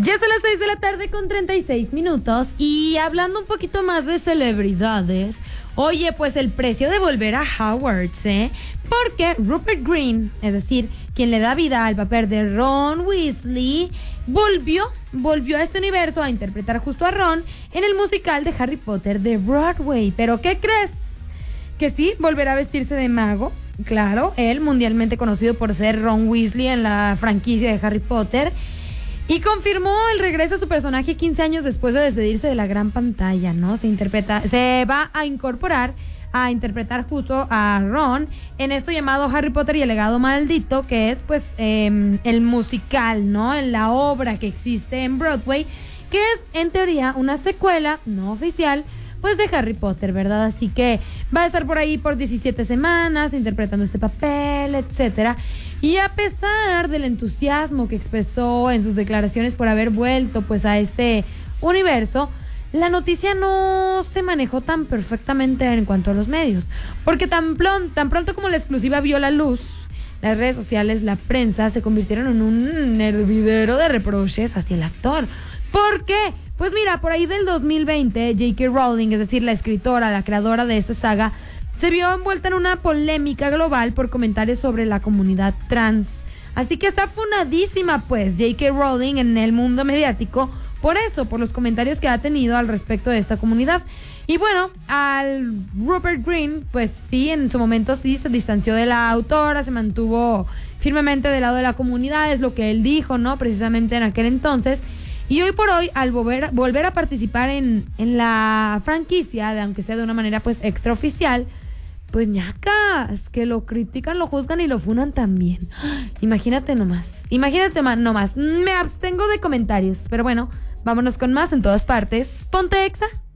Ya son las 6 de la tarde con 36 minutos y hablando un poquito más de celebridades, oye, pues el precio de volver a Hogwarts, porque Rupert Grint, es decir, quien le da vida al papel de Ron Weasley, volvió a este universo a interpretar justo a Ron en el musical de Harry Potter de Broadway. ¿Pero qué crees? Que sí, volverá a vestirse de mago. Claro, él mundialmente conocido por ser Ron Weasley en la franquicia de Harry Potter. Y confirmó el regreso a su personaje 15 años después de despedirse de la gran pantalla, ¿no? Se va a incorporar a interpretar justo a Ron en esto llamado Harry Potter y el legado maldito, que es pues el musical, ¿no? En la obra que existe en Broadway, que es en teoría una secuela no oficial pues de Harry Potter, ¿verdad? Así que va a estar por ahí por 17 semanas interpretando este papel, etcétera. Y a pesar del entusiasmo que expresó en sus declaraciones por haber vuelto pues a este universo, la noticia no se manejó tan perfectamente en cuanto a los medios, porque tan pronto como la exclusiva vio la luz, las redes sociales, la prensa se convirtieron en un hervidero de reproches hacia el actor. ¿Por qué? Pues mira, por ahí del 2020, J.K. Rowling, es decir, la escritora, la creadora de esta saga, se vio envuelta en una polémica global por comentarios sobre la comunidad trans. Así que está funadísima, pues, J.K. Rowling en el mundo mediático por eso, por los comentarios que ha tenido al respecto de esta comunidad. Y bueno, al Rupert Grint, pues sí, en su momento sí se distanció de la autora, se mantuvo firmemente del lado de la comunidad, es lo que él dijo, ¿no? Precisamente en aquel entonces. Y hoy por hoy, al volver a participar en la franquicia, aunque sea de una manera pues extraoficial, pues ñacas, que lo critican, lo juzgan y lo funan también. Imagínate nomás. Me abstengo de comentarios, pero bueno, vámonos con más en todas partes. Ponte Exa.